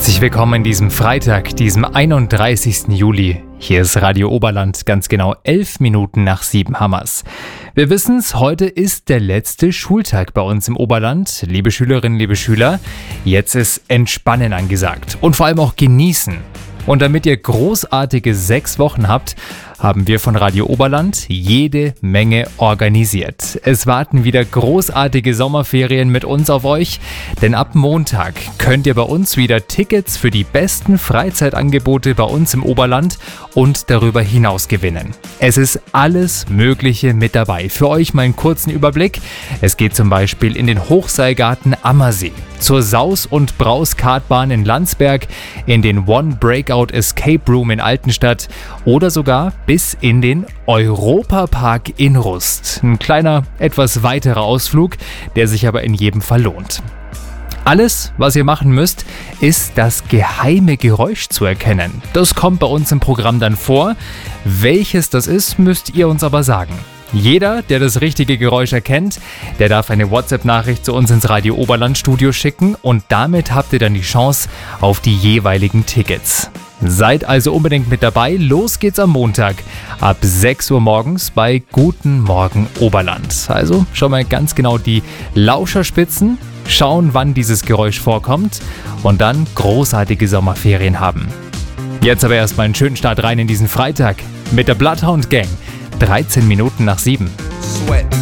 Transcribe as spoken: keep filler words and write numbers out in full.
Herzlich willkommen an diesem Freitag, diesem einunddreißigsten Juli. Hier ist Radio Oberland, ganz genau elf Minuten nach sieben Hammers. Wir wissen's, heute ist der letzte Schultag bei uns im Oberland. Liebe Schülerinnen, liebe Schüler, jetzt ist Entspannen angesagt und vor allem auch genießen. Und damit ihr großartige sechs Wochen habt, haben wir von Radio Oberland jede Menge organisiert. Es warten wieder großartige Sommerferien mit uns auf euch, denn ab Montag könnt ihr bei uns wieder Tickets für die besten Freizeitangebote bei uns im Oberland und darüber hinaus gewinnen. Es ist alles Mögliche mit dabei. Für euch mal einen kurzen Überblick. Es geht zum Beispiel in den Hochseilgarten Ammersee, zur Saus- und Braus-Kartbahn in Landsberg, in den One Breakout Escape Room in Altenstadt oder sogar bis in den Europapark in Rust. Ein kleiner, etwas weiterer Ausflug, der sich aber in jedem Fall lohnt. Alles, was ihr machen müsst, ist das geheime Geräusch zu erkennen. Das kommt bei uns im Programm dann vor. Welches das ist, müsst ihr uns aber sagen. Jeder, der das richtige Geräusch erkennt, der darf eine WhatsApp-Nachricht zu uns ins Radio Oberland-Studio schicken und damit habt ihr dann die Chance auf die jeweiligen Tickets. Seid also unbedingt mit dabei. Los geht's am Montag ab sechs Uhr morgens bei Guten Morgen Oberland. Also schon mal ganz genau die Lauscherspitzen, schauen, wann dieses Geräusch vorkommt und dann großartige Sommerferien haben. Jetzt aber erstmal einen schönen Start rein in diesen Freitag mit der Bloodhound Gang. dreizehn Minuten nach sieben. Sweat.